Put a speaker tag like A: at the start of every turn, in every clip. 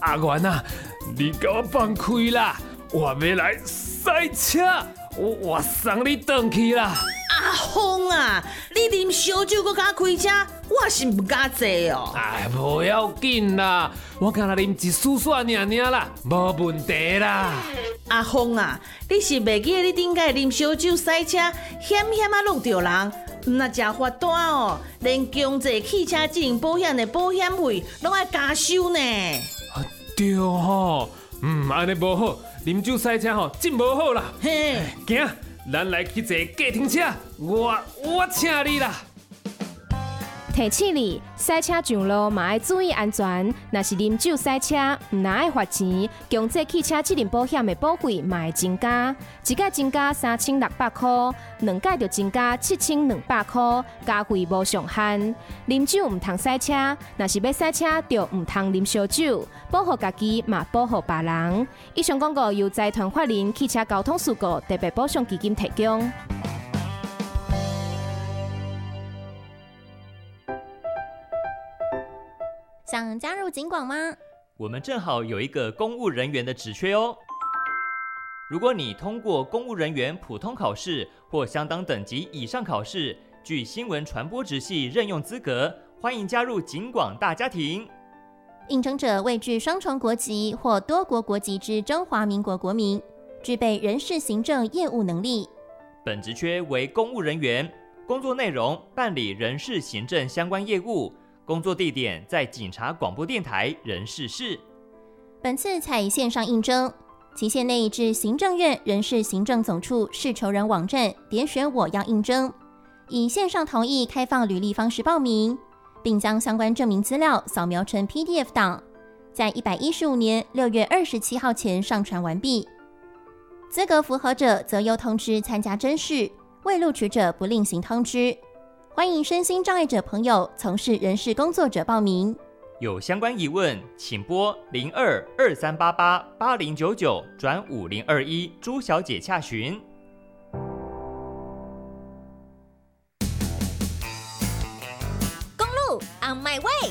A: 阿元啊，你给我放开啦！我要来赛车，我送你回去啦。
B: 阿峰啊，你啉烧酒搁敢开车，我是唔敢坐哦。
A: 哎，不要紧啦，我敢若啉一丝丝尔啦，无问题啦。
B: 阿峰啊，你是袂记得你顶摆啉烧酒赛车，险险啊弄着人，那真罚单哦，连强制汽车责任保险的保险费拢要加收呢。
A: 对吼，安尼无好，啉酒赛车吼真无好啦。
B: 嘿，
A: 行，咱来去坐计程车，我请你啦。
C: 提醒你，赛车上路嘛要注意安全。若是啉酒赛车，唔但爱罚钱，强制汽车责任保险的保费嘛会增加，一届增加3600块，两届就增加7200块，加费无上限。啉酒唔通赛车，若是要赛车就唔通啉烧酒，保护家己嘛保护别人。以上广告由财团法人汽车交通事故特别保障基金提供。
D: 想加入警广吗？
E: 我们正好有一个公务人员的职缺哦。如果你通过公务人员普通考试或相当等级以上考试，具新闻传播职系任用资格，欢迎加入警广大家庭。
D: 应征者为具双重国籍或多国国籍之中华民国国民，具备人事行政业务能力。
E: 本职缺为公务人员，工作内容办理人事行政相关业务。工作地点在警察广播电台人事室。
D: 本次采线上应征，期限内至行政院人事行政总处事求人网站点选我要应征，以线上同意开放履历方式报名，并将相关证明资料扫描成 PDF 档，在115年6月27号前上传完毕。资格符合者则由通知参加甄试，未录取者不另行通知。欢迎身心障碍者朋友从事人事工作者报名。
E: 有相关疑问，请拨0223888099转5021朱小姐洽询。
D: 公路 on my way。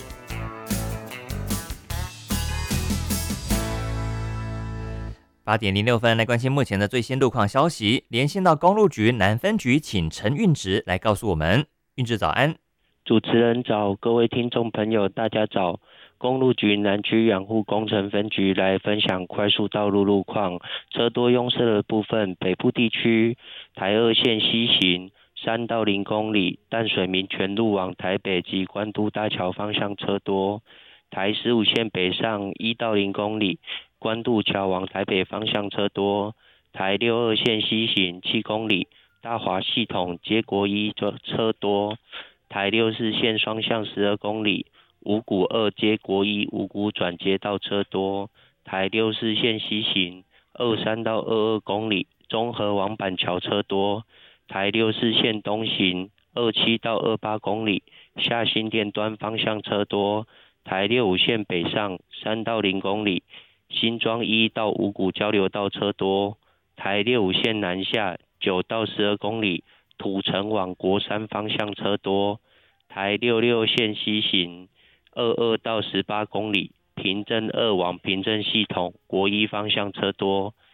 E: 8点06分，来关心目前的最新路况消息。连线到公路局南分局，请陈运直来告诉我们。运直早安。
F: 主持人早，各位听众朋友大家早。公路局南区养护工程分局来分享快速道路路况。车多拥塞的部分，北部地区台2线西行3到0公里，淡水民权路往台北及关渡大桥方向车多。台15线北上1到0公里，关渡桥往台北方向车多。台62线西行7公里，大华系统接国一车多。台64线双向12公里，五股2接国一五股转接道车多。台64线西行23到22公里，中和往板桥车多。台64线东行27到28公里，下新店端方向车多。台65线北上3到0公里，新庄1到五股交流道车多。台65线南下9到12公里，土城往国山方向车多。台66线西行22到18公里，平镇2往平镇系统国一方向车多。